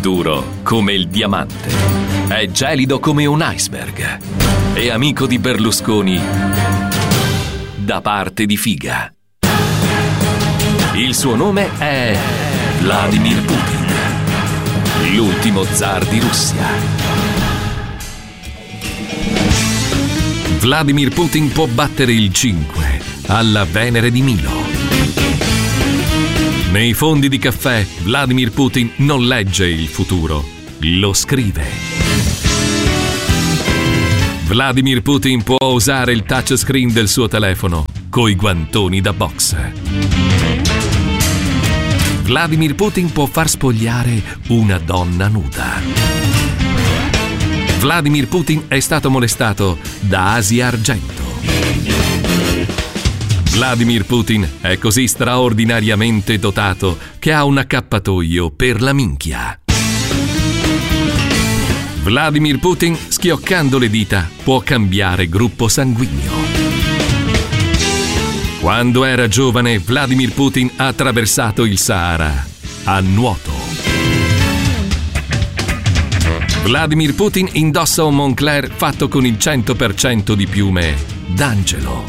duro come il diamante, è gelido come un iceberg, è amico di Berlusconi da parte di Figa. Il suo nome è Vladimir Putin, l'ultimo zar di Russia. Vladimir Putin può battere il 5 alla Venere di Milo. Nei fondi di caffè, Vladimir Putin non legge il futuro, lo scrive. Vladimir Putin può usare il touchscreen del suo telefono coi guantoni da box. Vladimir Putin può far spogliare una donna nuda. Vladimir Putin è stato molestato da Asia Argento. Vladimir Putin è così straordinariamente dotato che ha un accappatoio per la minchia. Vladimir Putin, schioccando le dita, può cambiare gruppo sanguigno. Quando era giovane, Vladimir Putin ha attraversato il Sahara a nuoto. Vladimir Putin indossa un Moncler fatto con il 100% di piume d'angelo.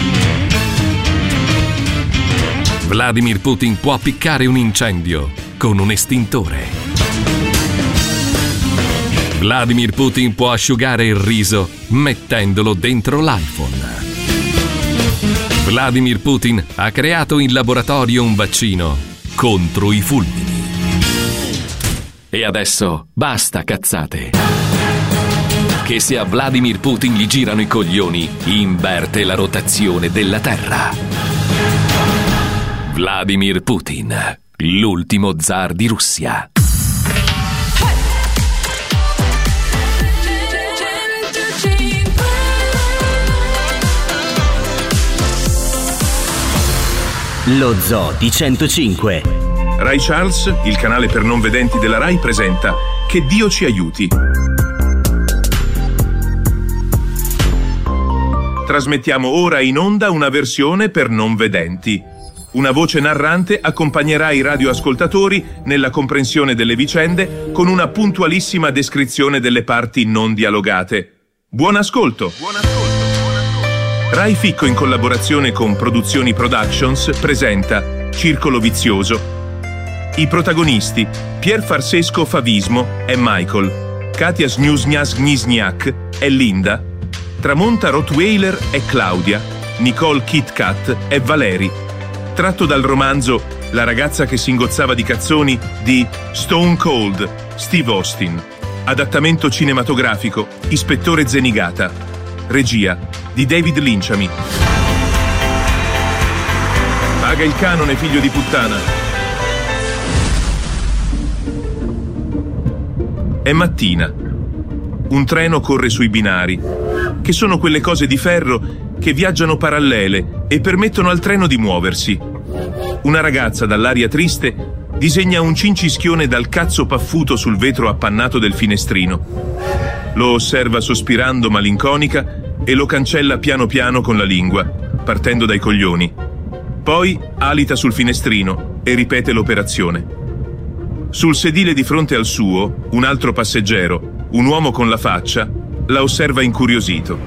Vladimir Putin può appiccare un incendio con un estintore. Vladimir Putin può asciugare il riso mettendolo dentro l'iPhone. Vladimir Putin ha creato in laboratorio un vaccino contro i fulmini. E adesso basta cazzate. Che se a Vladimir Putin gli girano i coglioni, inverte la rotazione della Terra. Vladimir Putin, l'ultimo zar di Russia. Lo Zoo di 105. Rai Charles, il canale per non vedenti della Rai, presenta Che Dio ci aiuti. Trasmettiamo ora in onda una versione per non vedenti. Una voce narrante accompagnerà i radioascoltatori nella comprensione delle vicende con una puntualissima descrizione delle parti non dialogate. Buon ascolto! Rai Ficco, in collaborazione con Produzioni Productions, presenta Circolo Vizioso. I protagonisti: Pier Farsesco Favismo è Michael, Katia Snusnias-Gnisniak è Linda, Tramonta Rottweiler è Claudia, Nicole Kit Kat è Valeri. Tratto dal romanzo La ragazza che si ingozzava di cazzoni di Stone Cold, Steve Austin. Adattamento cinematografico Ispettore Zenigata. Regia di David Linciami. Paga il canone, figlio di puttana. È mattina. Un treno corre sui binari, che sono quelle cose di ferro che viaggiano parallele e permettono al treno di muoversi. Una ragazza dall'aria triste disegna un cincischione dal cazzo paffuto sul vetro appannato del finestrino. Lo osserva sospirando malinconica e lo cancella piano piano con la lingua, partendo dai coglioni. Poi alita sul finestrino e ripete l'operazione. Sul sedile di fronte al suo, un altro passeggero, un uomo con la faccia, la osserva incuriosito.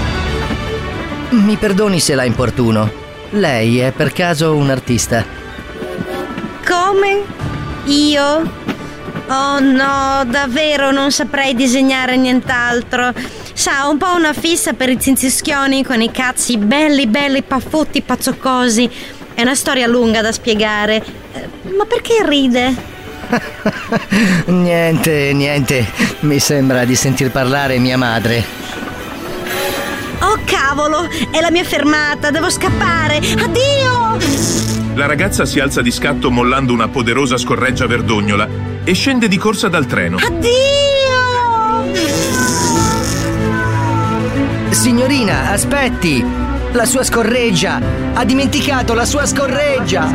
Mi perdoni se la importuno. Lei è per caso un artista? Come? Io? Oh no, davvero non saprei disegnare nient'altro. Sa, un po' una fissa per i zinzischioni con i cazzi belli paffutti pazzoccosi. È una storia lunga da spiegare. Ma perché ride? Niente. Mi sembra di sentir parlare mia madre. Oh cavolo, è la mia fermata, devo scappare. Addio! La ragazza si alza di scatto mollando una poderosa scorreggia verdognola e scende di corsa dal treno. Addio! Signorina, aspetti! La sua scorreggia! Ha dimenticato la sua scorreggia!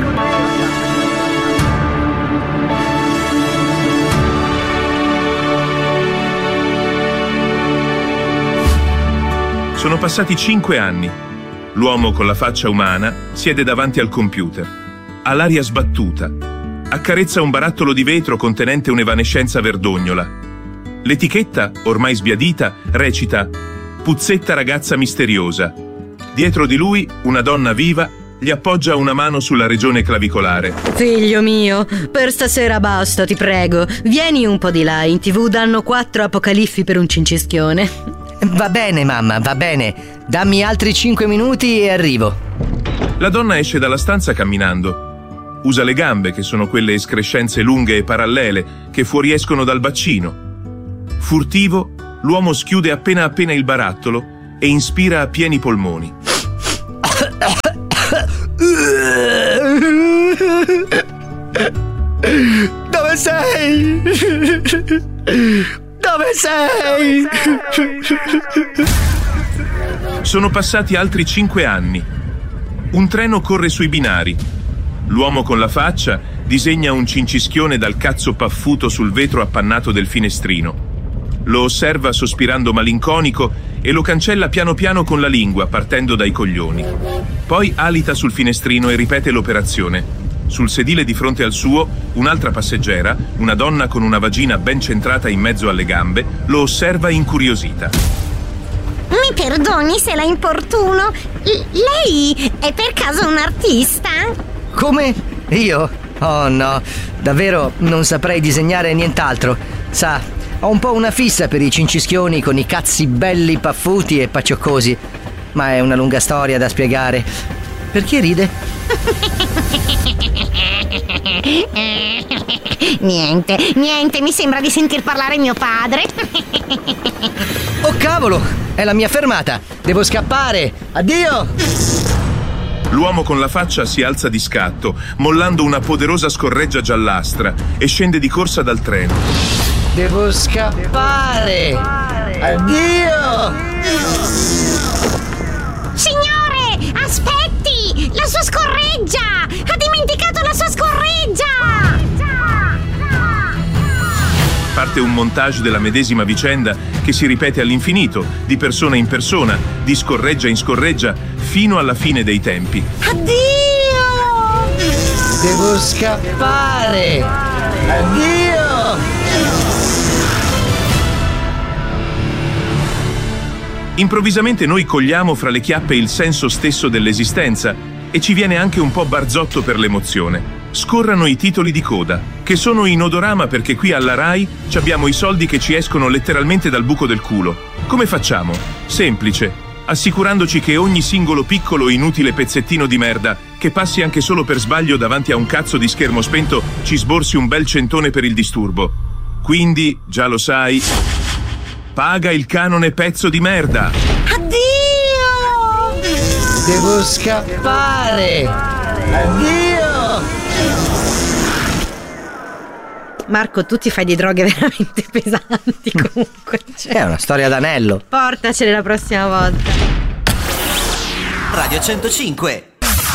Sono passati 5 anni. L'uomo con la faccia umana siede davanti al computer. Ha l'aria sbattuta. accarezza un barattolo di vetro contenente un'evanescenza verdognola. L'etichetta, ormai sbiadita, recita: "Puzzetta ragazza misteriosa". Dietro di lui, una donna viva gli appoggia una mano sulla regione clavicolare. Figlio mio, per stasera basta, ti prego. Vieni un po' di là, in TV danno 4 apocaliffi per un cincischione. Va bene, mamma, va bene. Dammi altri 5 minuti e arrivo. La donna esce dalla stanza camminando. Usa le gambe, che sono quelle escrescenze lunghe e parallele che fuoriescono dal bacino. Furtivo, l'uomo schiude appena appena il barattolo e inspira a pieni polmoni. Dove sei? Dove sei? Sono passati altri 5 anni. Un treno corre sui binari. L'uomo con la faccia disegna un cincischione dal cazzo paffuto sul vetro appannato del finestrino. Lo osserva sospirando malinconico e lo cancella piano piano con la lingua, partendo dai coglioni. Poi alita sul finestrino e ripete l'operazione. Sul sedile di fronte al suo, un'altra passeggera, una donna con una vagina ben centrata in mezzo alle gambe, lo osserva incuriosita. Mi perdoni se la importuno. Lei è per caso un artista? Come? Io? Oh no, davvero non saprei disegnare nient'altro. Sa, ho un po' una fissa per i cincischioni con i cazzi belli paffuti e paccioccosi. Ma è una lunga storia da spiegare. Perché ride? Niente, mi sembra di sentir parlare mio padre. Oh cavolo, è la mia fermata. Devo scappare. Addio! L'uomo con la faccia si alza di scatto, mollando una poderosa scorreggia giallastra, e scende di corsa dal treno. Devo scappare. Addio! Signore, aspetti! La sua scorreggia! Ha dimenticato la sua scorreggia! Parte un montage della medesima vicenda che si ripete all'infinito, di persona in persona, di scorreggia in scorreggia, fino alla fine dei tempi. Addio! Devo scappare. Addio! Improvvisamente noi cogliamo fra le chiappe il senso stesso dell'esistenza e ci viene anche un po' barzotto per l'emozione. Scorrano i titoli di coda, che sono in odorama perché qui alla Rai ci abbiamo i soldi che ci escono letteralmente dal buco del culo. Come facciamo? Semplice, assicurandoci che ogni singolo piccolo inutile pezzettino di merda che passi anche solo per sbaglio davanti a un cazzo di schermo spento ci sborsi un bel centone per il disturbo. Quindi, già lo sai, paga il canone, pezzo di merda! Addio! Devo scappare! Addio! Marco, tu ti fai di droghe veramente pesanti comunque. È una storia d'anello. Portacele la prossima volta. Radio 105.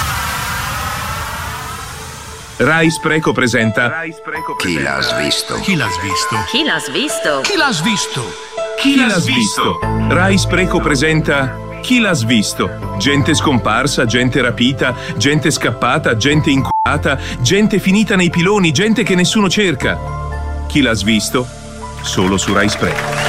Rai Spreco presenta Chi l'ha svisto? Chi l'ha svisto? Chi l'ha svisto? Chi l'ha svisto? Chi l'ha svisto? Rai Spreco presenta Chi l'ha svisto? Gente scomparsa, gente rapita, gente scappata, gente inculata, gente finita nei piloni, gente che nessuno cerca. Chi l'ha svisto? Solo su Rai Spreco.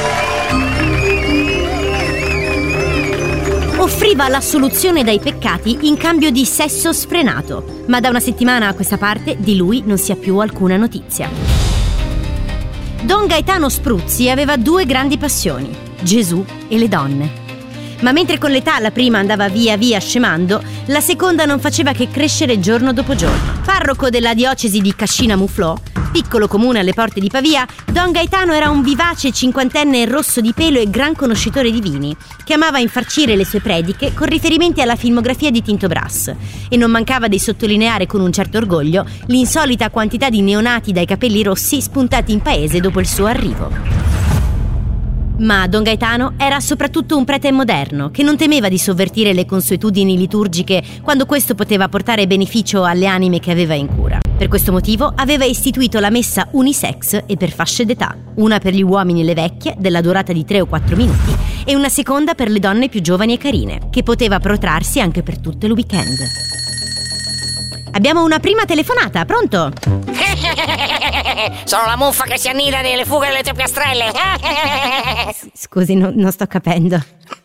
Offriva la soluzione dai peccati in cambio di sesso sfrenato, ma da una settimana a questa parte di lui non si ha più alcuna notizia. Don Gaetano Spruzzi aveva 2 grandi passioni: Gesù e le donne. Ma mentre con l'età la prima andava via via scemando, la seconda non faceva che crescere giorno dopo giorno. Parroco della diocesi di Cascina Muflò, piccolo comune alle porte di Pavia, Don Gaetano era un vivace cinquantenne rosso di pelo e gran conoscitore di vini, che amava infarcire le sue prediche con riferimenti alla filmografia di Tinto Brass, e non mancava di sottolineare con un certo orgoglio l'insolita quantità di neonati dai capelli rossi spuntati in paese dopo il suo arrivo. Ma Don Gaetano era soprattutto un prete moderno che non temeva di sovvertire le consuetudini liturgiche quando questo poteva portare beneficio alle anime che aveva in cura. Per questo motivo aveva istituito la messa unisex e per fasce d'età, una per gli uomini e le vecchie della durata di 3 o 4 minuti e una seconda per le donne più giovani e carine, che poteva protrarsi anche per tutto il weekend. Abbiamo una prima telefonata, pronto? Sono la muffa che si annida nelle fughe delle tue piastrelle. Scusi, non sto capendo.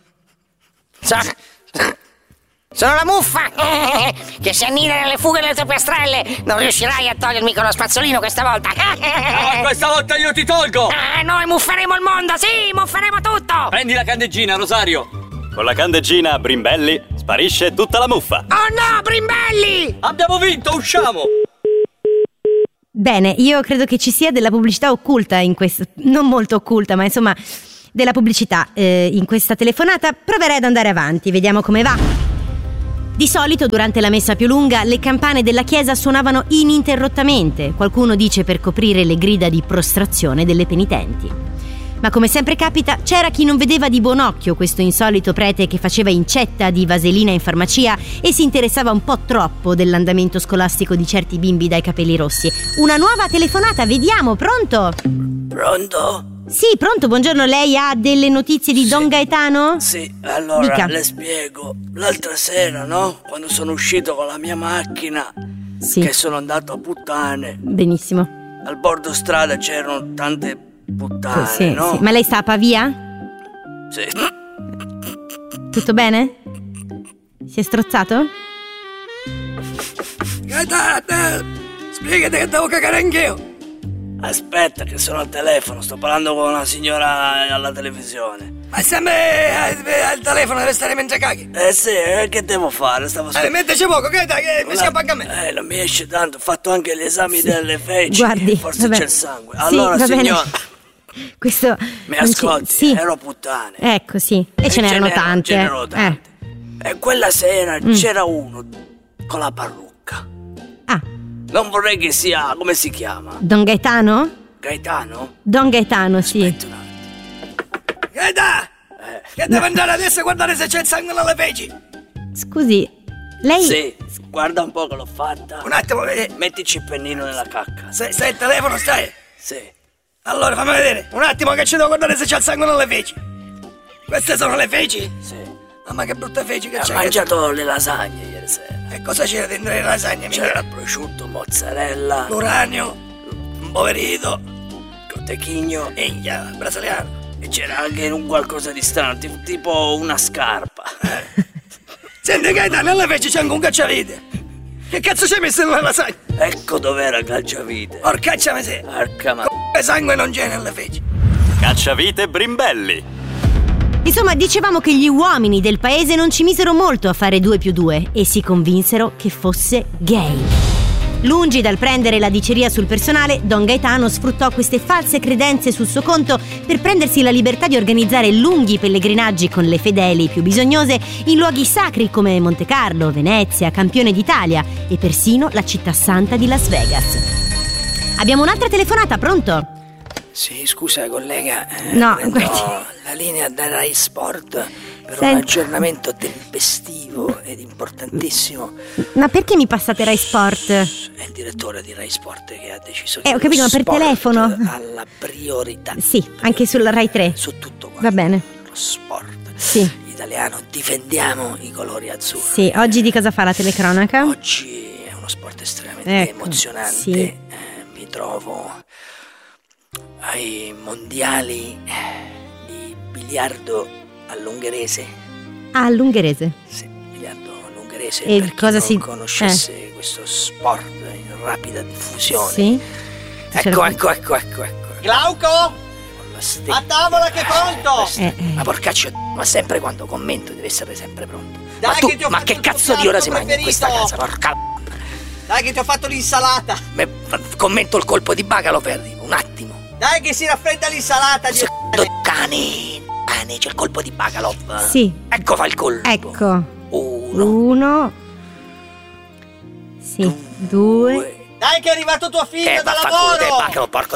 Sono la muffa che si annida nelle fughe delle tue piastrelle. Non riuscirai a togliermi con lo spazzolino questa volta. Questa volta io ti tolgo. Noi mufferemo il mondo, sì, mufferemo tutto. Prendi la candeggina, Rosario. Con la candeggina Brimbelli sparisce tutta la muffa. Oh no, Brimbelli! Abbiamo vinto, usciamo. Bene, io credo che ci sia della pubblicità occulta in questo. Non molto occulta, ma insomma della pubblicità in questa telefonata. Proverei ad andare avanti, vediamo come va. Di solito durante la messa più lunga le campane della chiesa suonavano ininterrottamente, qualcuno dice per coprire le grida di prostrazione delle penitenti. Ma come sempre capita, c'era chi non vedeva di buon occhio questo insolito prete che faceva incetta di vaselina in farmacia e si interessava un po' troppo dell'andamento scolastico di certi bimbi dai capelli rossi. Una nuova telefonata, vediamo, pronto? Pronto? Sì, pronto, buongiorno, lei ha delle notizie di Don Gaetano? Sì, allora Dica. le spiego. L'altra sera, no? Quando sono uscito con la mia macchina, Sì. che sono andato a puttane. Benissimo. Al bordo strada c'erano tante puttane, Sì, no? sì. Ma lei sta a Pavia? Sì. Tutto bene? Si è strozzato? Gaetano, spiegati che devo cagare anch'io. Aspetta che sono al telefono, sto parlando con una signora alla televisione. Ma sempre al telefono deve stare mentre caghi. Sì, che devo fare? Stavo metteci poco, che mi si appagga a me. Non mi esce tanto, ho fatto anche gli esami delle feci. Guardi, forse vabbè. c'è il sangue. Sì, Allora, va bene. signora, Questo mi non ci- ascolti? Sì. Ero puttane. Ecco, sì. E ce n'erano tante. Ce n'erano tante. E quella sera c'era uno con la parrucca. Ah, Non vorrei che sia, come si chiama? Don Gaetano? Gaetano? Don Gaetano, sì. Gaetano! Che devo andare adesso a guardare se c'è il sangue nelle feci. Scusi, lei... Sì, guarda un po' che l'ho fatta. Un attimo, mettici il pennino nella cacca. Stai al telefono, stai? Sì. Allora fammi vedere, un attimo che ci devo guardare se c'è il sangue nelle feci. Queste sono le feci? Sì. Mamma che brutte feci che c'è. Ho mangiato le lasagne ieri sera. E cosa c'era dentro le lasagne? C'era prosciutto, mozzarella, l'uranio, un poverito, cotechigno e brasiliano. E c'era anche un qualcosa di strano, tipo una scarpa. Senti Gaetano, nelle feci c'è anche un cacciavite. Che cazzo c'hai messo nella lasagna? Ecco dov'era il cacciavite. Porcaccia miseria. Porca ma... sangue non c'è nelle feci. Cacciavite Brimbelli. Insomma, dicevamo che gli uomini del paese non ci misero molto a fare 2 più 2 e si convinsero che fosse gay. Lungi dal prendere la diceria sul personale, Don Gaetano sfruttò queste false credenze sul suo conto per prendersi la libertà di organizzare lunghi pellegrinaggi con le fedeli più bisognose in luoghi sacri come Monte Carlo, Venezia, Campione d'Italia e persino la città santa di Las Vegas. Abbiamo un'altra telefonata, pronto? Sì, scusa collega, No, prendo guardi. la linea da Rai Sport per Senta. un aggiornamento tempestivo ed importantissimo. Ma perché mi passate Rai Sport? È il direttore di Rai Sport che ha deciso che Ho capito, ma per lo sport telefono? ha la priorità. Sì, anche sulla Rai 3. Su tutto quanto. Va bene. Lo sport Sì. italiano, difendiamo i colori azzurri. Sì, oggi di cosa fa la telecronaca? Oggi è uno sport estremamente Ecco, emozionante. sì. Mi trovo ai mondiali di biliardo all'ungherese. Ah, all'ungherese. Sì, biliardo all'ungherese. E per chi cosa non si- conoscesse questo sport in rapida diffusione. Sì. Ecco. Glauco? A tavola che è pronto! Ma porcaccio, ma sempre quando commento deve essere sempre pronto. Dai, ma tu, che ti ho ma fatto che il cazzo tuo di ora piatto si mangia in questa preferito? casa? Porca... Dai che ti ho fatto l'insalata! Commento il colpo di bacalo, Ferri, un attimo. Dai che si raffredda l'insalata! Cane, c'è il colpo di bacalo. Sì. Ecco fa il colpo. Ecco. Uno. Sì. 2. Dai che è arrivato tuo figlio da vaffanculo, te lavoro! bacalo, porco.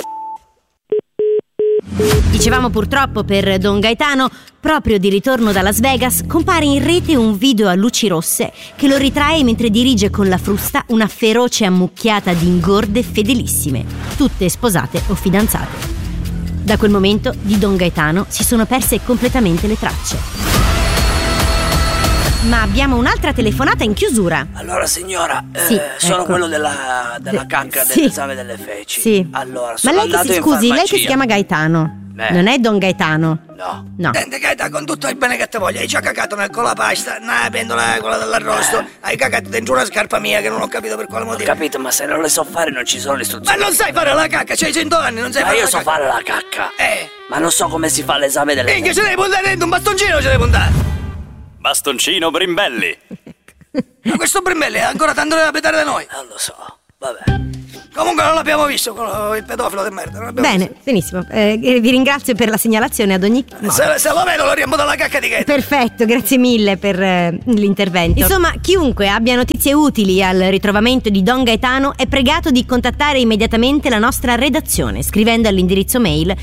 Dicevamo purtroppo per Don Gaetano, proprio di ritorno da Las Vegas, compare in rete un video a luci rosse che lo ritrae mentre dirige con la frusta una feroce ammucchiata di ingorde fedelissime, tutte sposate o fidanzate. Da quel momento di Don Gaetano si sono perse completamente le tracce. Ma abbiamo un'altra telefonata in chiusura. Allora signora, Sì, sono ecco. quello della cacca Sì. dell'esame delle feci. Sì. Allora, Ma sono lei che andato si in scusi, lei che farmacia. si chiama Gaetano. Non è Don Gaetano? No. Senti Gaeta, con tutto il bene che te voglio, hai già cagato nel colapasta, nella pentola quella dell'arrosto, hai cagato dentro una scarpa mia che non ho capito per quale motivo. Ho capito, ma se non le so fare non ci sono le istruzioni. Ma non sai fare la cacca, c'hai 100 anni, non sai Ma fare io la so cacca. fare la cacca. Ma non so come si fa l'esame delle Minchia, feci. ce devi puntare dentro un bastoncino, ce devi puntare. Bastoncino Brimbelli. Ma questo Brimbelli ha ancora tanto da petare da noi. Non lo so, vabbè. Comunque non l'abbiamo visto, quello, il pedofilo di merda. Non l'abbiamo Bene, benissimo. Vi ringrazio per la segnalazione ad ogni modo. Se lo vedo lo riembo dalla cacca di Gaeta. Perfetto, grazie mille per l'intervento. Insomma, chiunque abbia notizie utili al ritrovamento di Don Gaetano è pregato di contattare immediatamente la nostra redazione scrivendo all'indirizzo mail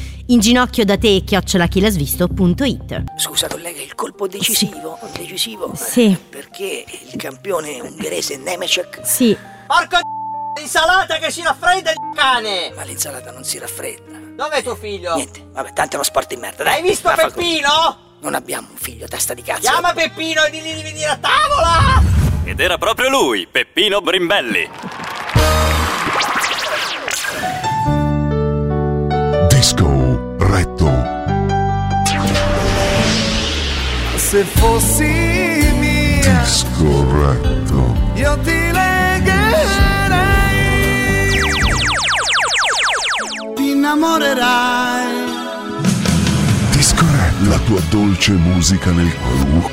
inginocchiodate@chilasvisto.it. Scusa collega, il colpo decisivo? Decisivo? Sì. Perché il campione ungherese Nemecek? Sì. Porco l'insalata che si raffredda, cane! Ma l'insalata non si raffredda. Dov'è tuo figlio? Niente, vabbè, tanto è uno sport di merda. Dai, Hai visto vaffanculo. Peppino? Non abbiamo un figlio, testa di cazzo. Chiama Peppino e digli di venire a tavola! Ed era proprio lui, Peppino Brimbelli. Disco retto. Se fossi mia, Disco retto. io ti legherei, ti innamorerai. Disco retto. La tua dolce musica nel cuore.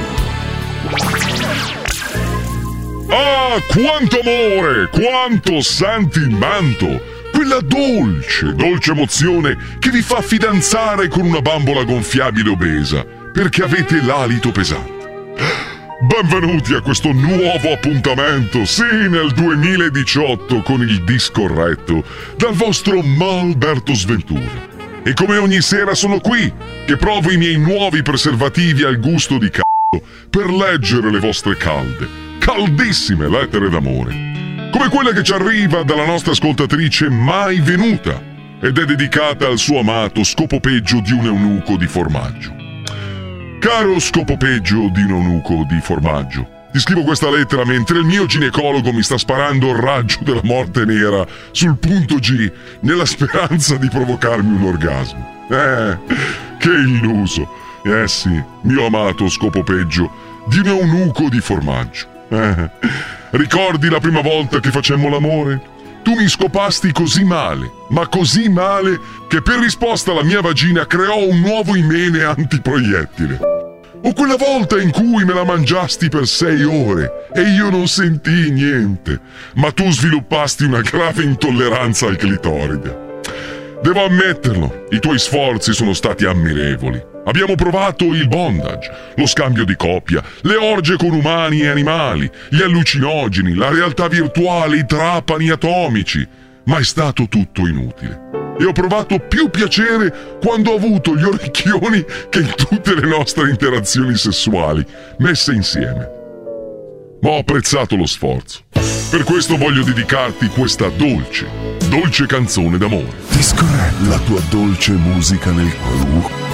Ah, quanto amore, quanto sentimento! Quella dolce emozione che vi fa fidanzare con una bambola gonfiabile obesa perché avete l'alito pesante. Benvenuti a questo nuovo appuntamento, sì, nel 2018 con il Disco retto dal vostro Malberto Sventura. E come ogni sera sono qui, che provo i miei nuovi preservativi al gusto di c***o per leggere le vostre caldissime lettere d'amore. Come quella che ci arriva dalla nostra ascoltatrice mai venuta ed è dedicata al suo amato scopopeggio di un eunuco di formaggio. Caro scopopeggio di un eunuco di formaggio, ti scrivo questa lettera mentre il mio ginecologo mi sta sparando il raggio della morte nera sul punto G nella speranza di provocarmi un orgasmo. Che illuso! Sì, mio amato scopopeggio di un eunuco di formaggio. Ricordi la prima volta che facemmo l'amore? Tu mi scopasti così male, ma così male, che per risposta la mia vagina creò un nuovo imene antiproiettile. O quella volta in cui me la mangiasti per 6 ore e io non sentii niente, ma tu sviluppasti una grave intolleranza al clitoride. Devo ammetterlo, i tuoi sforzi sono stati ammirevoli. Abbiamo provato il bondage, lo scambio di coppia, le orge con umani e animali, gli allucinogeni, la realtà virtuale, i trapani atomici, ma è stato tutto inutile. E ho provato più piacere quando ho avuto gli orecchioni che in tutte le nostre interazioni sessuali messe insieme. Ma ho apprezzato lo sforzo. Per questo voglio dedicarti questa dolce canzone d'amore. Disco retto. La tua dolce musica nel cuore.